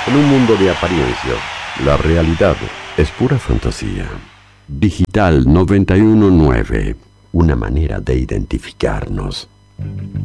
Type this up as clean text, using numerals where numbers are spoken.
En un mundo de apariencias, la realidad es pura fantasía. Digital 919, una manera de identificarnos.